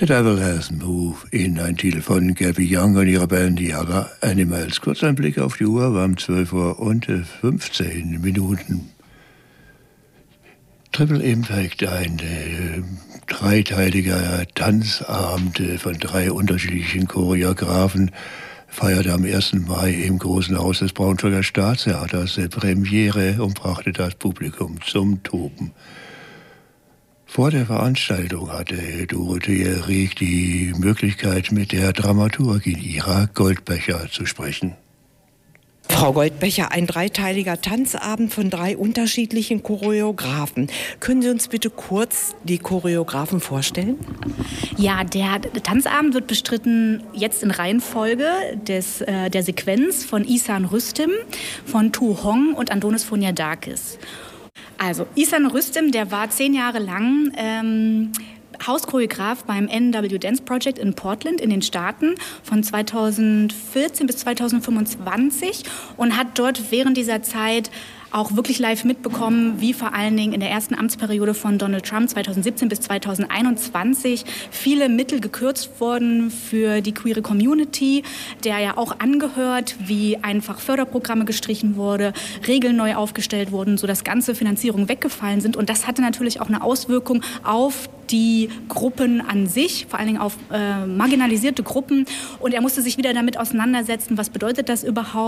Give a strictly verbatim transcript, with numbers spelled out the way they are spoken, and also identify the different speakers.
Speaker 1: The Devil Has Moved in, ein Titel von Gabby Young und ihrer Band The Other Animals. Kurz ein Blick auf die Uhr, wir haben zwölf Uhr und fünfzehn Minuten. Triple Impact, ein äh, dreiteiliger Tanzabend äh, von drei unterschiedlichen Choreografen, feierte am ersten Mai im Großen Haus des Braunschweiger Staatstheaters äh, Premiere und brachte das Publikum zum Toben. Vor der Veranstaltung hatte Dorothee Rieck die Möglichkeit, mit der Dramaturgin Ira Goldbecher zu sprechen.
Speaker 2: Frau Goldbecher, ein dreiteiliger Tanzabend von drei unterschiedlichen Choreografen. Können Sie uns bitte kurz die Choreografen vorstellen?
Speaker 3: Ja, der Tanzabend wird bestritten jetzt in Reihenfolge des, äh, der Sequenz von Ihsan Rüstem, von Tu Hong und Andonis Foniadakis. Also Ihsan Rüstem, der war zehn Jahre lang ähm, Hauschoreograf beim N W Dance Project in Portland in den Staaten von zweitausendvierzehn bis zweitausendfünfundzwanzig und hat dort während dieser Zeit auch wirklich live mitbekommen, wie vor allen Dingen in der ersten Amtsperiode von Donald Trump zweitausendsiebzehn bis zweitausendeinundzwanzig viele Mittel gekürzt wurden für die queere Community, der ja auch angehört, wie einfach Förderprogramme gestrichen wurde, Regeln neu aufgestellt wurden, sodass ganze Finanzierungen weggefallen sind. Und das hatte natürlich auch eine Auswirkung auf die Gruppen an sich, vor allen Dingen auf äh, marginalisierte Gruppen. Und er musste sich wieder damit auseinandersetzen, was bedeutet das überhaupt?